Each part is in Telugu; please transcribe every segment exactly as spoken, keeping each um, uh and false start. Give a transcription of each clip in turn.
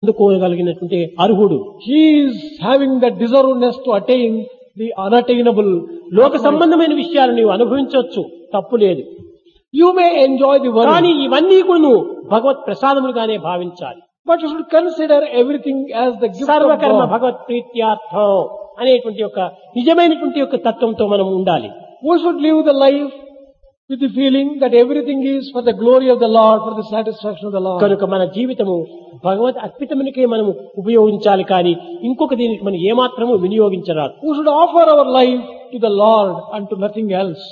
అందుకోగలిగినటువంటి అర్హుడు. He is having the deservedness to attain the unattainable. లోక సంబంధమైన విషయాలు నీవు అనుభవించవచ్చు, తప్పు లేదు. You may enjoy the కానీ world, ఇవన్నీ కూడా నువ్వు భగవత్ ప్రసాదములుగానే భావించాలి. but you should consider everything as the gift of సర్వకర్మ God. భగవత్ ప్రీత్యార్థం అనేటువంటి ఒక నిజమైనటువంటి యొక్క తత్వంతో మనం ఉండాలి. We should live the life with the feeling that everything is for the glory of the Lord, for the satisfaction of the Lord. కనుక మన జీవితము భగవత్ అర్పితమునికే మనం ఉపయోగించాలి, కానీ ఇంకొక దీనికి మనం ఏమాత్రము వినియోగించరాదు. We should offer our life to the Lord and to nothing else.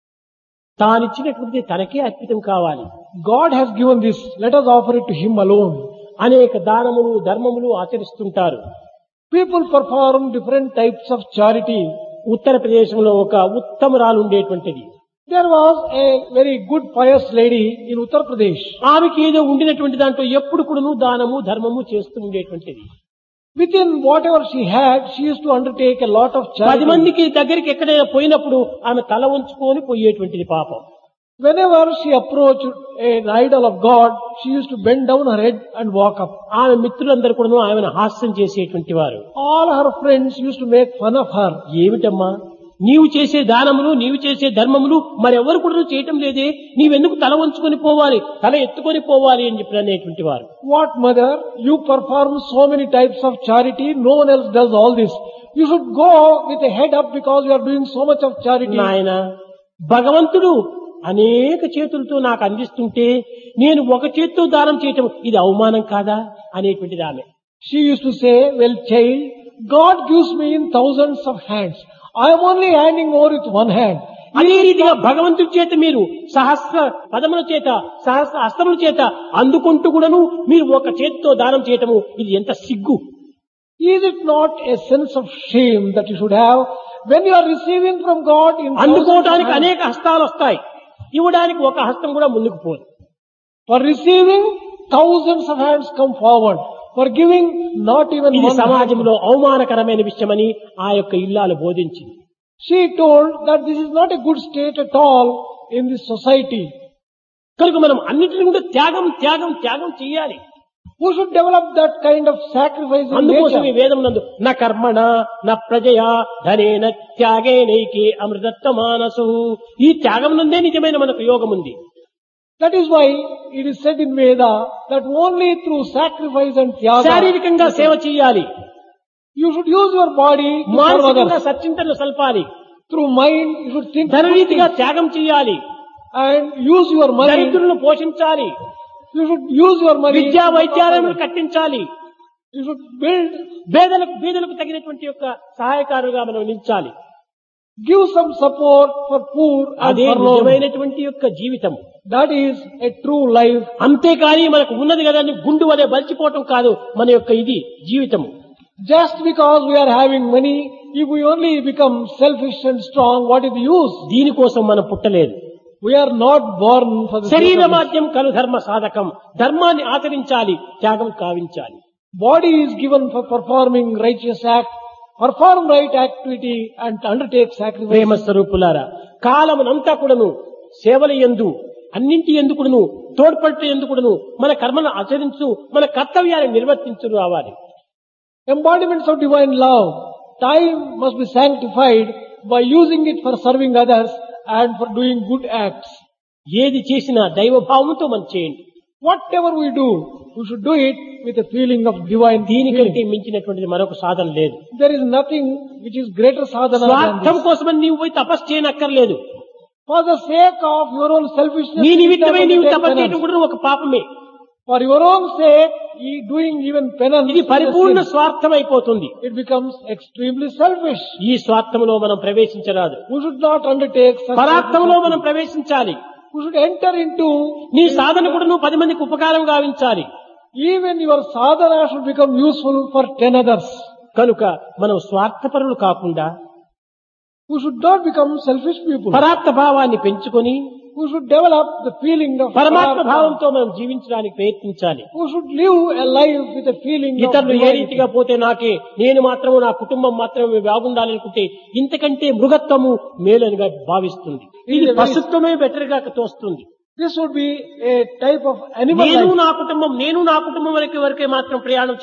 తానిచ్చినటువంటి తనకే అర్పితం కావాలి. God has given this, let us offer it to Him alone. అనేక దానములు ధర్మములు ఆచరిస్తుంటారు. People perform different types of charity. ఉత్తరప్రదేశంలో ఒక ఉత్తమరాలు ఉండేటువంటిది. There was a very good pious lady in Uttar Pradesh. ఆమెకి ఏదో ఉండినటువంటి దాంట్లో ఎప్పుడు కూడాను దానము ధర్మము చేస్తూ ఉండేటువంటిది. Within whatever she had, she used to undertake a lot of పది charity. మందికి దగ్గరికి ఎక్కడైనా పోయినప్పుడు ఆమె తల ఉంచుకొని పోయేటువంటిది పాపం. Whenever she approached an idol of God, she used to bend down her head and walk up. ఆమె మిత్రులందరూ కూడాను ఆమెను హాస్యం చేసేటువంటి వారు. All her friends used to make fun of her. ఏమిటమ్మా నీవు చేసే దానములు నీవు చేసే ధర్మములు మరెవరు కూడా చేయటం లేదే, నీవెందుకు తల వంచుకొని పోవాలి, తల ఎత్తుకొని పోవాలి అని చెప్పి అనేటువంటి వారు. What mother, you perform so many types of charity, no one else does all this. You should go with a head up because you are doing so much of charity. నాయన భగవంతుడు అనేక చేతులతో నాకు అందిస్తుంటే నేను ఒక చేత్తో దానం చేయటం ఇది అవమానం కాదా అనేటువంటిది ఆమె. She used to say, well child, God gives me in thousands of hands. I am only handing over with one hand. అదే రీతిగా భగవంతుడి చేత మీరు సహస్ర పదముల చేత సహస్ర హస్తముల చేత అందుకుంటూ కూడాను మీరు ఒక చేతితో దానం చేయటము ఇది ఎంత సిగ్గు. Is it not a sense of shame that you should have when you are receiving from God in thousands of అందుకోవడానికి hands? అనేక హస్తాలు వస్తాయి, ఇవ్వడానికి ఒక హస్తం కూడా ముందుకు పోదు. For receiving, thousands of hands come forward. For giving, not even ఇది one hand. సమాజంలో అవమానకరమైన విషయమని ఆ యొక్క ఇల్లాలు బోధించింది. She told that this is not a good state at all in this society. కనుక మనం అన్నిటిని కూడా త్యాగం త్యాగం త్యాగం చేయాలి. Who should develop that kind of sacrifice in అందుకోసం ఈ nature? వేదం నందు నా కర్మణ నా ప్రజయా ధనేన త్యాగేనైకే అమృతత్వ మానసు, ఈ త్యాగం నందే నిజమైన మనకు యోగం ఉంది. That is why it is said in Veda that only through sacrifice and tyaga, శారీరకంగా సేవ చేయాలి, you should use your body to serve మానసికంగా others. సచ్చింతలు సల్పాలి, Through mind, you should think good ధనరీతిగా things. త్యాగం చేయాలి, And use your money. దరిద్రులను పోషించాలి, You should use your money. విద్యా వైద్యాలయాలను కట్టించాలి, You should build, పేదలకు బీదలకు తగినటువంటి యొక్క సహాయకారులుగా మనం నిలిచాలి. give some support for poor and అదే forlorn. నిజమైనటువంటి యొక్క జీవితం. That is a true life. అంతేకాని మనకు ఉన్నది కదా అని గుండు వలె బలిచిపోవటం కాదు మన యొక్క ఇది జీవితం. Just because we are having money, if we only become selfish and strong, what is the use? దీనికోసం మనం పుట్టలేదు. We are not born for the sake శరీర of this. మాధ్యం కలు ధర్మ సాధకం, ధర్మాన్ని ఆచరించాలి, త్యాగం కావించాలి. Body is given for performing righteous act, perform right activity and undertake sacrifice. ప్రేమ స్వరూపులారా, కాలమునంతా కూడాను సేవల యందు అన్నింటి ఎందు కూడాను తోడ్పట్టు ఎందు కూడాను మన కర్మను ఆచరించు, మన కర్తవ్యాన్ని నిర్వర్తించు రావాలి. Embodiments of divine love. Time must be sanctified by using it for serving others and for doing good acts. ఏది చేసినా దైవభావంతో మనం చేయండి. Whatever we do, we should do it with a feeling of divine దీనికంటే feeling. మించినటువంటిది మరొక సాధన లేదు. There is nothing which is greater sadhana than స్వార్థం this. కోసమని నీవు పోయి తపస్సు చేయనక్కర్లేదు. For the sake of your own selfishness, నీ you నిమిత్తమై have నీవు to take తపస్సు చేయడం penance. కూడా ఒక పాపమే. For your own sake, ye doing even penance, ఇది is a పరిపూర్ణ sin. స్వార్థం అయిపోతుంది. It becomes extremely selfish. ఈ స్వార్థంలో మనం ప్రవేశించరాదు. We should not undertake such పరార్థంలో మనం selfish ప్రవేశించాలి. acts. We should enter into, నీ సాధన కూడా నువ్వు పది మందికి ఉపకారం గావించాలి. even your sadhana should become useful for ten others. కనుక మనం స్వార్థపరులు కాకుండా We should not become selfish people. పరార్థ భావాన్ని పెంచుకొని We should develop the feeling of పరమాత్మ Parartha. భావంతో మనం జీవించడానికి ప్రయత్నించాలి. We should live a life with a feeling of ఇతరులు ఏ divinity. రీతిగా పోతే నాకే, నేను మాత్రము నా కుటుంబం మాత్రమే బాగుండాలనుకుంటే ఇంతకంటే మృగత్వము మేలనిగా భావిస్తుంది. ఇది పశుత్వమే బెటర్ గా తోస్తుంది. This would be a type of animal నేను life. నా కుటుంబం నేను నా కుటుంబం వరకే వరకే మాత్రం ప్రయాణం